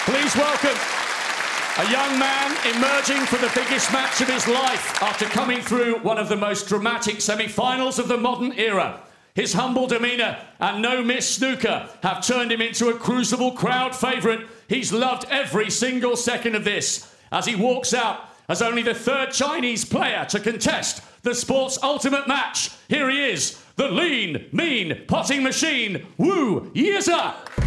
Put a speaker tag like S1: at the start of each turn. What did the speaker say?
S1: Please welcome a young man emerging for the biggest match of his life after coming through one of the most dramatic semi-finals of the modern era. His humble demeanour and no-miss snooker have turned him into a crucible crowd favourite. He's loved every single second of this as he walks out as only the third Chinese player to contest the sport's ultimate match. Here he is, the lean, mean potting machine, Wu Yize.